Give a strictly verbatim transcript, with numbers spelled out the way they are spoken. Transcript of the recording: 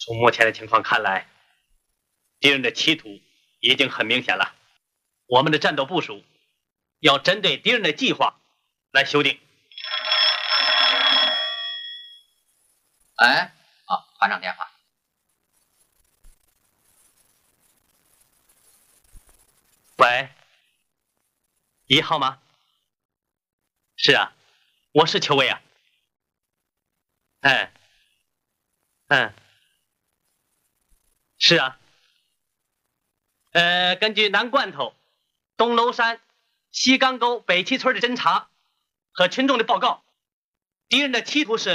从目前的情况看来，敌人的企图已经很明显了。我们的战斗部署要针对敌人的计划来修订。 哎，好，团长电话。 喂，一号吗？是啊，我是邱伟啊。嗯，嗯，是啊。呃，根据南罐头、东楼山、西岗沟、北七村的侦查和群众的报告，敌人的企图是